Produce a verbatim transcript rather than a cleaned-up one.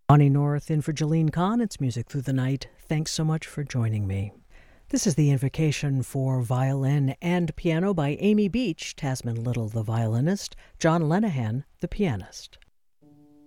Bonnie North in for Jolene Kahn. It's Music Through the Night. Thanks so much for joining me. This is the Invocation for Violin and Piano by Amy Beach, Tasman Little the violinist, John Lenehan the pianist.